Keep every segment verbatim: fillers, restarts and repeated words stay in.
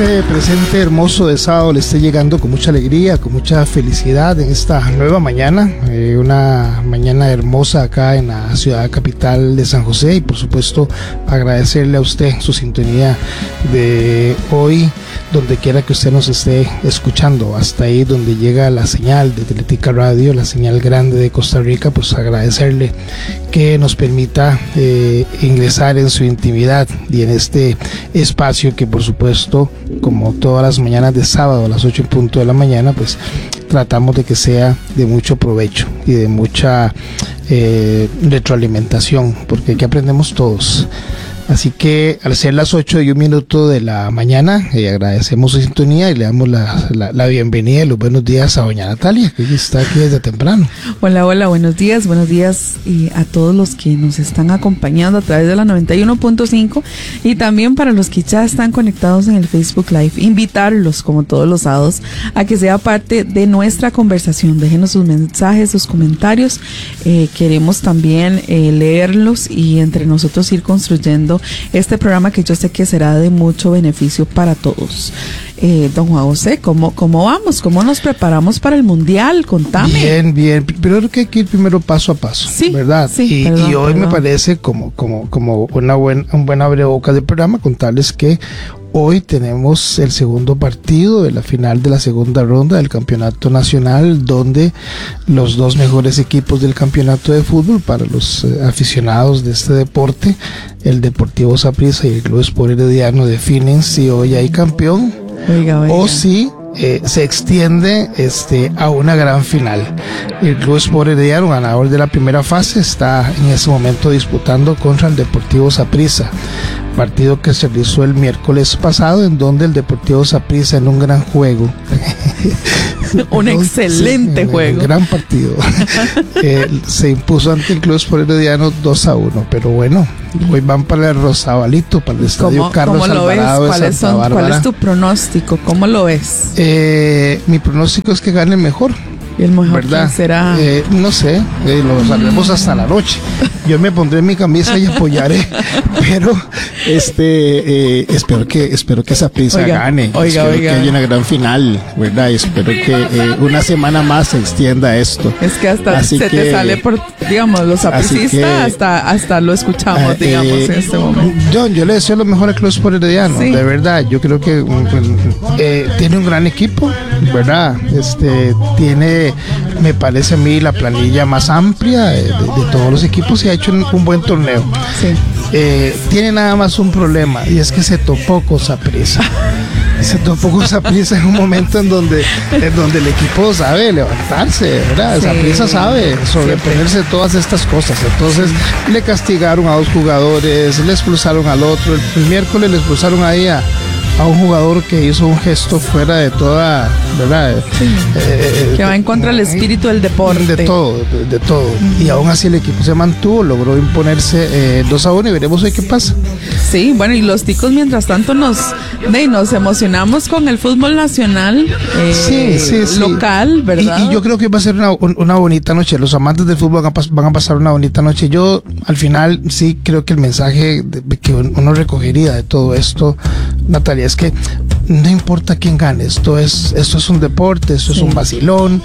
este presente hermoso de sábado le esté llegando con mucha alegría, con mucha felicidad en esta nueva mañana, eh, una mañana hermosa acá en la ciudad capital de San José, y por supuesto agradecerle a usted su sintonía de hoy, donde quiera que usted nos esté escuchando, hasta ahí donde llega la señal de Teletica Radio, la señal grande de Costa Rica. Pues agradecerle que nos permita eh, ingresar en su intimidad y en este espacio que, por supuesto, como todas las mañanas de sábado a las ocho en punto de la mañana, pues tratamos de que sea de mucho provecho y de mucha eh, retroalimentación, porque aquí aprendemos todos. Así que al ser las ocho y un minuto de la mañana, eh, agradecemos su sintonía y le damos la, la, la bienvenida y los buenos días a doña Natalia, que está aquí desde temprano. Hola, hola, buenos días, buenos días y a todos los que nos están acompañando a través de la noventa y uno punto cinco, y también para los que ya están conectados en el Facebook Live, invitarlos como todos los sábados a que sea parte de nuestra conversación. Déjenos sus mensajes, sus comentarios, eh, queremos también eh, leerlos y entre nosotros ir construyendo este programa que yo sé que será de mucho beneficio para todos. Eh, don Juan José, ¿cómo, ¿cómo vamos? ¿Cómo nos preparamos para el Mundial? Contame. Bien, bien. Primero que hay que ir primero paso a paso, sí, ¿verdad? Sí, y, perdón, y hoy perdón. me parece como, como, como una buena, un buen abrebocas del programa contarles que hoy tenemos el segundo partido de la final de la segunda ronda del campeonato nacional, donde los dos mejores equipos del campeonato de fútbol para los eh, aficionados de este deporte, el Deportivo Saprissa y el Club Sport Herediano, definen si hoy hay campeón Oiga, oiga. o si eh, se extiende este a una gran final. El Club Sport Herediano, ganador de la primera fase, está en ese momento disputando contra el Deportivo Saprissa, partido que se realizó el miércoles pasado, en donde el Deportivo Saprissa, en un gran juego un excelente sí, juego, un gran partido, eh, se impuso ante el Club Sport Herediano dos a uno. Pero bueno, hoy van para el Rosabalito, para el estadio ¿Cómo, Carlos ¿cómo lo Alvarado ves? de ¿Cuál, Santa son, Bárbara. ¿Cuál es tu pronóstico? ¿Cómo lo ves? Eh, mi pronóstico es que gane el mejor. ¿Y el mejor ¿verdad? quién será? Eh, no sé, eh, lo sabremos hasta la noche. Yo me pondré mi camisa y apoyaré, pero este eh, espero que espero que Saprissa Oiga, gane. oiga, espero oiga. que haya una gran final, ¿verdad? Y espero que eh, una semana más se extienda esto. Es que hasta Así se que, te sale por, digamos, los sapricistas, que, hasta, hasta lo escuchamos, eh, digamos, en este momento. John, yo le deseo lo mejor al Club Sport Herediano, Sí. de verdad. Yo creo que eh, tiene un gran equipo, ¿verdad? Este tiene, me parece a mí, la planilla más amplia de, de, de todos los equipos, y ha hecho un, un buen torneo. Sí. Eh, tiene nada más un problema, y es que se topó con Saprissa. Se topó con Saprissa en un momento en donde, en donde el equipo sabe levantarse, ¿verdad? Sí. Saprissa sabe sobreponerse de todas estas cosas. Entonces le castigaron a dos jugadores, le expulsaron al otro. El, el miércoles le expulsaron ahí a, a un jugador que hizo un gesto fuera de toda, ¿verdad? Sí. Eh, Que va en contra del espíritu del deporte. De todo, de, de todo. Uh-huh. Y aún así el equipo se mantuvo, logró imponerse eh, dos a uno, y veremos hoy qué pasa. Sí, bueno, y los ticos mientras tanto nos, de, nos emocionamos con el fútbol nacional, eh, sí, sí, sí. local, ¿verdad? Y, y yo creo que va a ser una, una bonita noche. Los amantes del fútbol van a, van a pasar una bonita noche. Yo al final sí creo que el mensaje de, que uno recogería de todo esto, Natalia, es que no importa quién gane, esto es, esto es un deporte, esto sí. es un vacilón,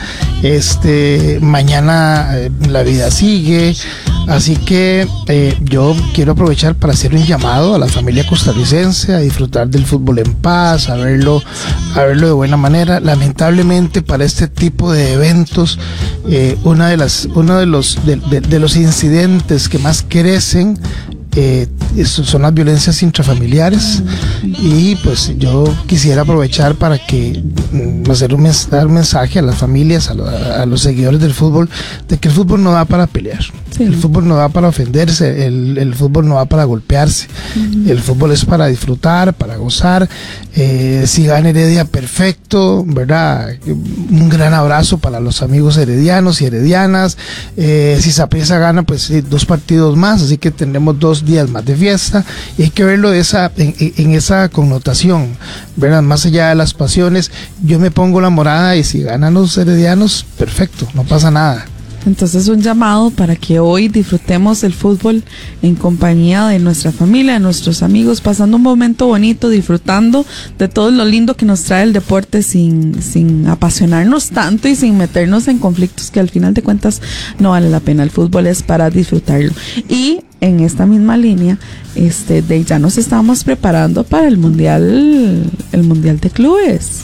este, mañana eh, la vida sigue, así que eh, yo quiero aprovechar para hacer un llamado a la familia costarricense a disfrutar del fútbol en paz, a verlo, a verlo de buena manera. Lamentablemente para este tipo de eventos, eh, una de las, uno de los, de, de, de los incidentes que más crecen Eh, son las violencias intrafamiliares, y pues yo quisiera aprovechar para que mm, hacer un, mens- dar un mensaje a las familias, a, lo, a los seguidores del fútbol, de que el fútbol no da para pelear, sí. el fútbol no da para ofenderse, el, el fútbol no da para golpearse, uh-huh. el fútbol es para disfrutar, para gozar. Eh, si gana Heredia, perfecto, ¿verdad? Un gran abrazo para los amigos heredianos y heredianas. Eh, si Saprissa gana, pues sí, dos partidos más, así que tendremos dos días más de fiesta, y hay que verlo esa, en, en esa connotación, ¿verdad? Más allá de las pasiones, yo me pongo la morada, y si ganan los heredianos, perfecto, no pasa nada. Entonces un llamado para que hoy disfrutemos el fútbol en compañía de nuestra familia, de nuestros amigos, pasando un momento bonito, disfrutando de todo lo lindo que nos trae el deporte sin, sin apasionarnos tanto y sin meternos en conflictos que al final de cuentas no vale la pena. El fútbol es para disfrutarlo. Y en esta misma línea, este, de ya nos estamos preparando para el mundial, el mundial de clubes.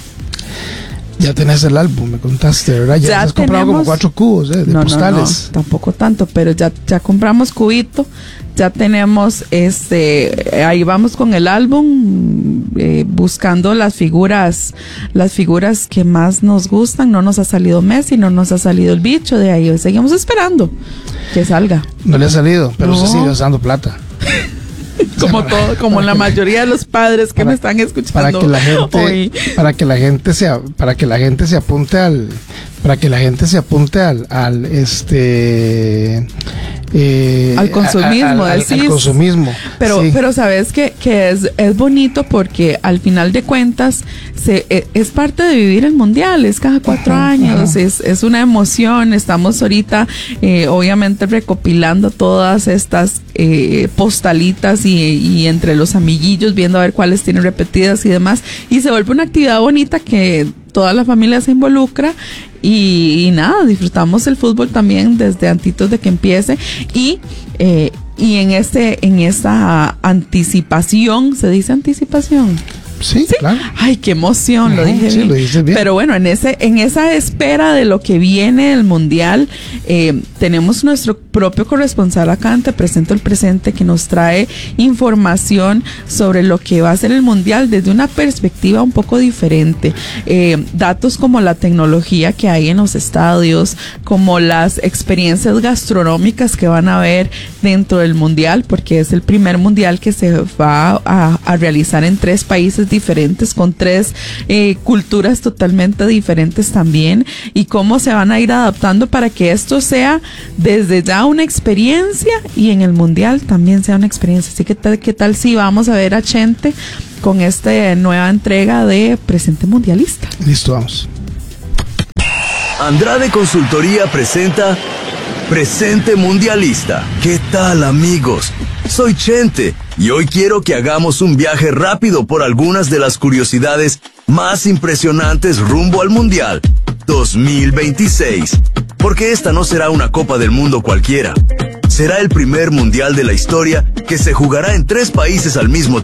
Ya tenés el álbum, me contaste, ¿verdad? Ya, ya has comprado como cuatro cubos eh, de no, postales. No, no, tampoco tanto, pero ya, ya compramos cubito, ya tenemos, este, ahí vamos con el álbum, eh, buscando las figuras, las figuras que más nos gustan. No nos ha salido Messi, no nos ha salido el bicho, de ahí seguimos esperando que salga. No le ha salido, pero no. se sigue usando plata. Como todo, como la mayoría de los padres que para, me están escuchando para que la gente hoy. para que la gente se para que la gente se apunte al para que la gente se apunte al al este eh, al consumismo, al, al, al consumismo. Pero, sí. pero sabes que, que es, es bonito porque al final de cuentas se, es parte de vivir el mundial, es cada cuatro ajá, años, ajá. Es, es una emoción. Estamos ahorita eh, obviamente recopilando todas estas eh, postalitas y, y entre los amiguillos viendo a ver cuáles tienen repetidas y demás, y se vuelve una actividad bonita que toda la familia se involucra. Y, y nada, disfrutamos el fútbol también desde antitos de que empiece y eh, y en este en esta anticipación, ¿se dice anticipación? Sí, sí, claro. Ay, qué emoción, uh-huh, lo dije sí, bien. Lo dices bien. Pero bueno, en ese en esa espera de lo que viene el mundial, eh, tenemos nuestro propio corresponsal acá en Te Presento el Presente, que nos trae información sobre lo que va a ser el mundial desde una perspectiva un poco diferente. Eh, datos como la tecnología que hay en los estadios, como las experiencias gastronómicas que van a haber dentro del mundial, porque es el primer mundial que se va a, a realizar en tres países diferentes, con tres eh, culturas totalmente diferentes también, y cómo se van a ir adaptando para que esto sea desde ya una experiencia y en el mundial también sea una experiencia. Así que tal, qué tal si vamos a ver a Chente con esta nueva entrega de Presente Mundialista. Listo, vamos. Andrade Consultoría presenta Presente Mundialista. ¿Qué tal, amigos? Soy Chente y hoy quiero que hagamos un viaje rápido por algunas de las curiosidades más impresionantes rumbo al Mundial dos mil veintiséis. Porque esta no será una Copa del Mundo cualquiera. Será el primer Mundial de la historia que se jugará en tres países al mismo tiempo.